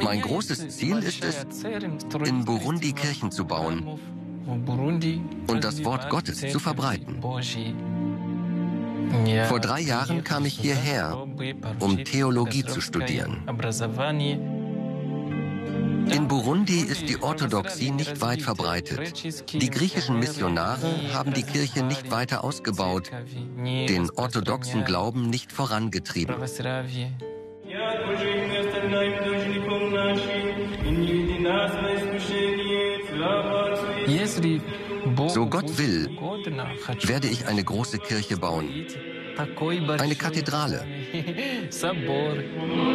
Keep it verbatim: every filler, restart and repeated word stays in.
Mein großes Ziel ist es, in Burundi Kirchen zu bauen und das Wort Gottes zu verbreiten. Vor drei Jahren kam ich hierher, um Theologie zu studieren. In Burundi ist die Orthodoxie nicht weit verbreitet. Die griechischen Missionare haben die Kirche nicht weiter ausgebaut, den orthodoxen Glauben nicht vorangetrieben. So Gott will, werde ich eine große Kirche bauen, eine Kathedrale.